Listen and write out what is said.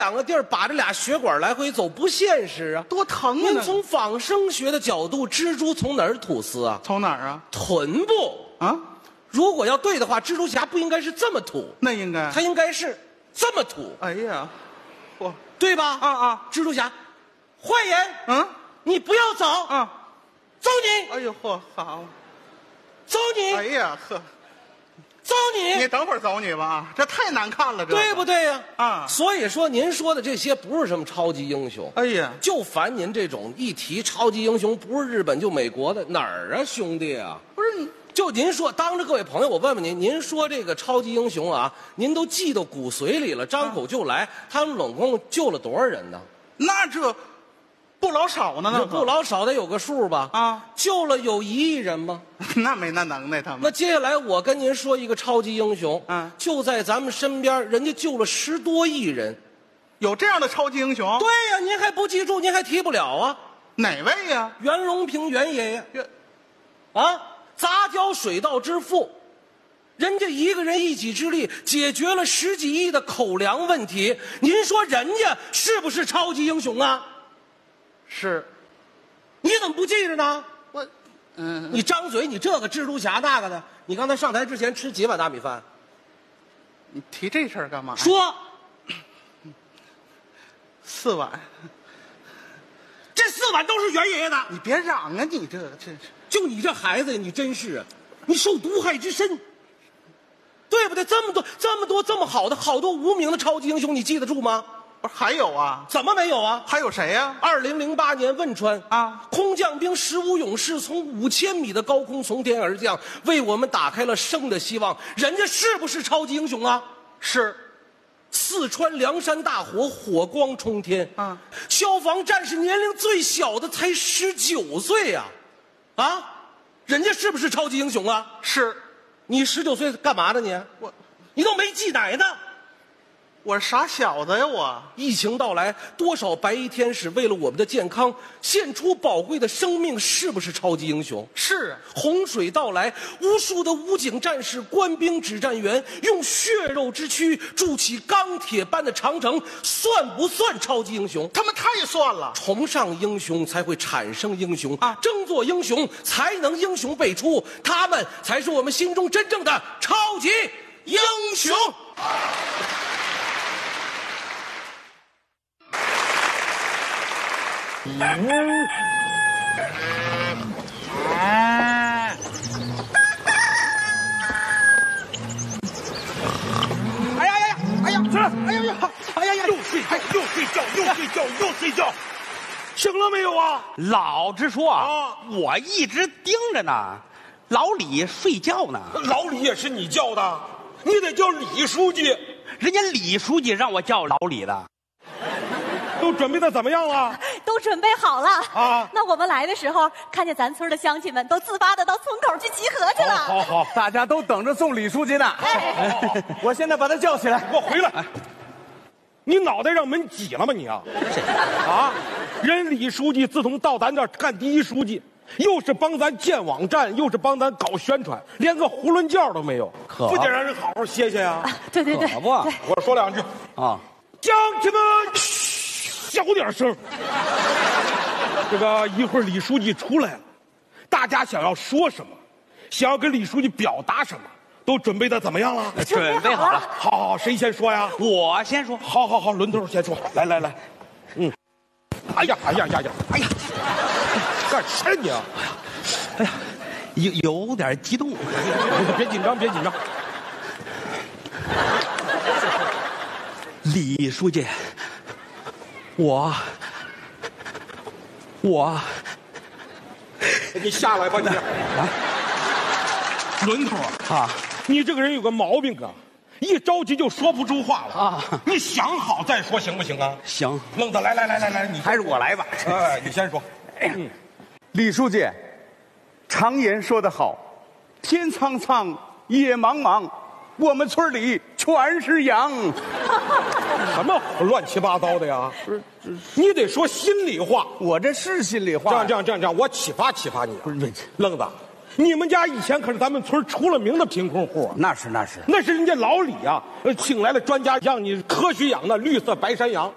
两个地儿把这俩血管来回走，不现实啊！ 多疼啊！ 您从仿生学的角度，蜘蛛从哪儿吐丝啊？ 从哪儿啊？ 臀部啊？ 如果要对的话，蜘蛛侠不应该是这么吐， 那应该它应该是这么吐。 哎呀，嚯， 对吧？ 啊！ 蜘蛛侠，坏人，你不要走啊！ 走你！ 哎呦嚯，好， 走你！ 哎呀呵。 走你！ 你等会儿走你吧，这太难看了，这对不对呀？ 啊， 所以说您说的这些不是什么超级英雄。 哎呀， 就烦您这种一提超级英雄，不是日本就美国的，哪儿啊，兄弟啊？ 不是你， 就您说，当着各位朋友，我问问您，您说这个超级英雄啊，您都记到骨髓里了，张口就来，他们总共救了多少人呢？ 那这不老少呢，那不老少得有个数吧？ 啊， 救了有1亿人吗？ 那没那能耐，他们。 那接下来我跟您说一个超级英雄，就在咱们身边，人家救了10多亿人， 有这样的超级英雄？ 对呀，您还不记住，您还提不了啊？ 哪位呀？ 袁隆平袁爷爷，杂交水稻之父，人家一个人一己之力解决了10几亿的口粮问题，您说人家是不是超级英雄啊？ 是。 你怎么不记着呢？ 我， 你张嘴，你这个蜘蛛侠那个的，你刚才上台之前吃几碗大米饭？ 你提这事儿干嘛？ 说 4碗。 这4碗都是袁爷爷的。 你别嚷啊，你这真是。 就你这孩子，你真是啊，你受毒害之深，对不对？这么多这么好多无名的超级英雄，你记得住吗？ 不是还有啊？ 怎么没有啊？ 还有谁呀 ？2008年汶川空降兵15勇士从5000米的高空从天而降，为我们打开了生的希望。人家是不是超级英雄啊？ 是。 四川凉山大火，火光冲天消防战士年龄最小的才19岁呀，人家是不是超级英雄啊？ 是。 你19岁干嘛呢你？你都没挤奶呢。 我是傻小子呀！我疫情到来，多少白衣天使为了我们的健康献出宝贵的生命，是不是超级英雄？ 是。 洪水到来，无数的武警战士、官兵、指战员用血肉之躯筑起钢铁般的长城，算不算超级英雄？ 他们太算了。 崇尚英雄才会产生英雄争做英雄才能英雄辈出，他们才是我们心中真正的超级英雄。 哎呀，去了！哎呀，又睡觉，醒了没有啊？ 老实说我一直盯着呢。老李睡觉呢。 老李也是你叫的，你得叫李书记。 人家李书记让我叫老李的。 都准备的怎么样了？ 都准备好了那我们来的时候，看见咱村的乡亲们都自发的到村口去集合去了。 好， 大家都等着送李书记呢。我现在把他叫起来， 给我回来。你脑袋让门挤了吗你啊？人李书记自从到咱这儿干第一书记，又是帮咱建网站，又是帮咱搞宣传，连个囫囵觉都没有，不得让人好好歇歇呀？ 对， 可不。 我说2句乡亲们。小点声！这个一会儿李书记出来了，大家想要说什么，想要跟李书记表达什么，都准备的怎么样了？ 准备好了。 好，谁先说呀？ 我先说。 好，轮头先说。来，哎呀，干啥呀你啊？ 哎呀，有点激动。 别紧张。 李书记。 你下来吧你。轮头你这个人有个毛病一着急就说不出话了你想好再说行不行啊？ 行。 愣子来，你还是我来吧。 你先说。 李书记，常言说得好，天苍苍，野茫茫，我们村里全是羊。 什么乱七八糟的呀？你得说心里话。 我这是心里话。 这样，我启发你。不是愣子，你们家以前可是咱们村出了名的贫困户。 那是人家老李请来了专家，让你科学养的绿色白山羊。